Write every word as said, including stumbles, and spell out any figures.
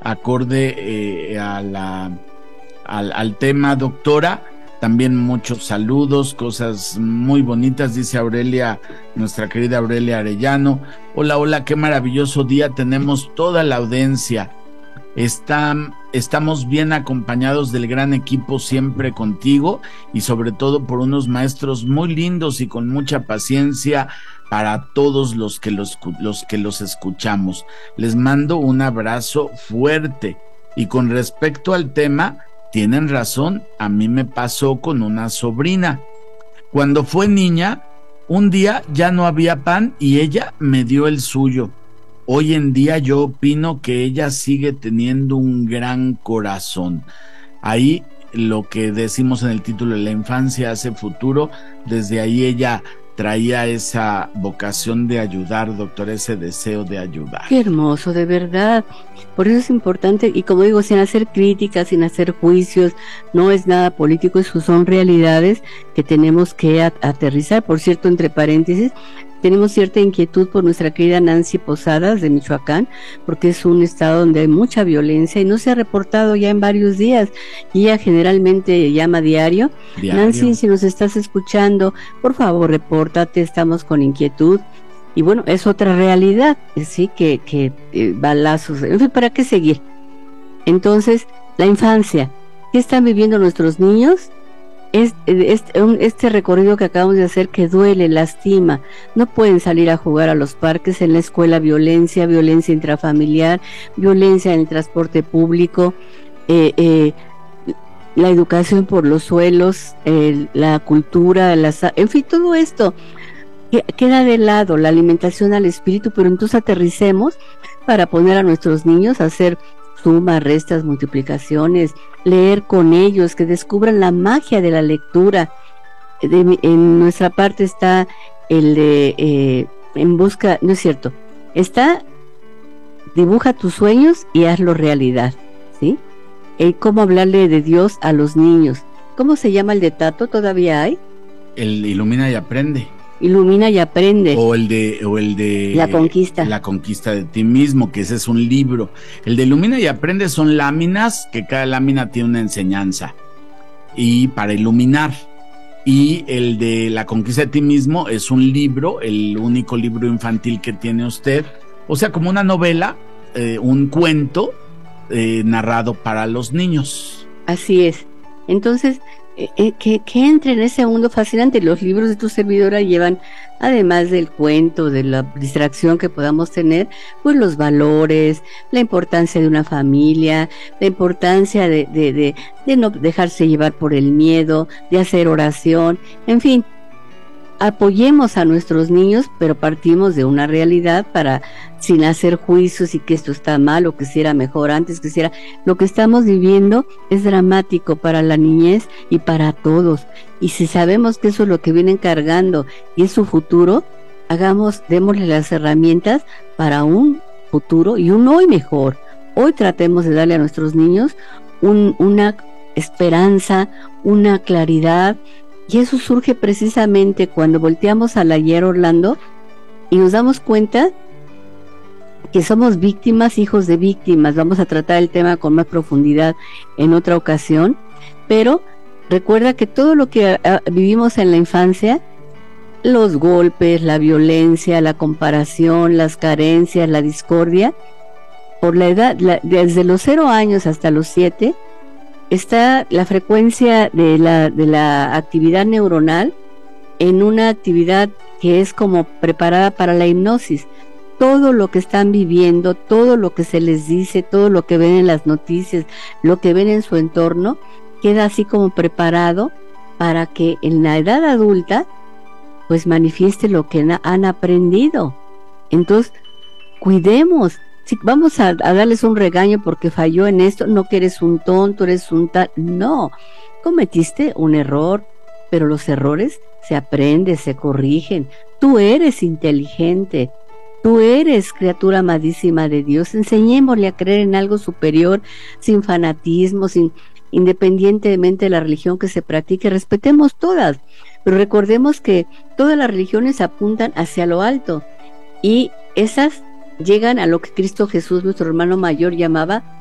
acorde eh, a la, al, al tema, doctora. También muchos saludos, cosas muy bonitas, dice Aurelia, nuestra querida Aurelia Arellano. Hola, hola, qué maravilloso día, tenemos toda la audiencia. Está, estamos bien acompañados del gran equipo siempre contigo y sobre todo por unos maestros muy lindos y con mucha paciencia para todos los que los, los que los escuchamos. Les mando un abrazo fuerte y con respecto al tema, tienen razón, a mí me pasó con una sobrina. Cuando fue niña, un día ya no había pan y ella me dio el suyo. Hoy en día yo opino que ella sigue teniendo un gran corazón. Ahí lo que decimos en el título de La infancia hace futuro, desde ahí ella traía esa vocación de ayudar, doctor, ese deseo de ayudar. Qué hermoso, de verdad. Por eso es importante, y como digo, sin hacer críticas, sin hacer juicios, no es nada político, eso son realidades que tenemos que aterrizar. Por cierto, entre paréntesis, tenemos cierta inquietud por nuestra querida Nancy Posadas de Michoacán, porque es un estado donde hay mucha violencia y no se ha reportado ya en varios días, y ella generalmente llama diario. diario. Nancy, si nos estás escuchando, por favor, repórtate, estamos con inquietud. Y bueno, es otra realidad, sí, que, que eh, balazos, en fin, ¿para qué seguir? Entonces, la infancia, ¿qué están viviendo nuestros niños? Este, este recorrido que acabamos de hacer que duele, lastima, no pueden salir a jugar a los parques, en la escuela violencia, violencia intrafamiliar, violencia en el transporte público, eh, eh, la educación por los suelos, eh, la cultura, la, en fin, todo esto queda de lado, la alimentación al espíritu, pero entonces aterricemos para poner a nuestros niños a hacer sumas, restas, multiplicaciones, leer con ellos, que descubran la magia de la lectura. De, en nuestra parte está el de eh, en busca, no es cierto, está dibuja tus sueños y hazlo realidad, ¿sí? El cómo hablarle de Dios a los niños. ¿Cómo se llama el de Tato? ¿Todavía hay? El Ilumina y Aprende. Ilumina y Aprende. O el de o el de La Conquista. La Conquista de ti mismo, que ese es un libro. El de Ilumina y Aprende son láminas, que cada lámina tiene una enseñanza y para iluminar. Y el de La Conquista de ti mismo es un libro, el único libro infantil que tiene usted, o sea, como una novela, eh, un cuento eh, narrado para los niños. Así es. Entonces, Eh, eh, que, que entre en ese mundo fascinante. Los libros de tu servidora llevan, además del cuento, de la distracción que podamos tener, pues los valores, la importancia de una familia, la importancia de, de, de, de no dejarse llevar por el miedo, de hacer oración, en fin. Apoyemos a nuestros niños, pero partimos de una realidad para, sin hacer juicios y que esto está mal o que si era mejor antes, que si era... Lo que estamos viviendo es dramático para la niñez y para todos. Y si sabemos que eso es lo que vienen cargando y es su futuro, hagamos, démosle las herramientas para un futuro y un hoy mejor. Hoy tratemos de darle a nuestros niños un, una esperanza, una claridad. Y eso surge precisamente cuando volteamos al ayer, Orlando, y nos damos cuenta que somos víctimas, hijos de víctimas. Vamos a tratar el tema con más profundidad en otra ocasión, pero recuerda que todo lo que a, vivimos en la infancia, los golpes, la violencia, la comparación, las carencias, la discordia, por la edad, la, desde los cero años hasta los siete, está la frecuencia de la, de la actividad neuronal en una actividad que es como preparada para la hipnosis. Todo lo que están viviendo, todo lo que se les dice, todo lo que ven en las noticias, lo que ven en su entorno, queda así como preparado para que en la edad adulta pues manifieste lo que han aprendido. Entonces, cuidemos. Si vamos a, a darles un regaño porque falló en esto, no que eres un tonto, eres un tal, no, cometiste un error, pero los errores se aprenden, se corrigen. Tú eres inteligente, tú eres criatura amadísima de Dios. Enseñémosle a creer en algo superior, sin fanatismo, sin, independientemente de la religión que se practique, respetemos todas, pero recordemos que todas las religiones apuntan hacia lo alto y esas llegan a lo que Cristo Jesús, nuestro hermano mayor, llamaba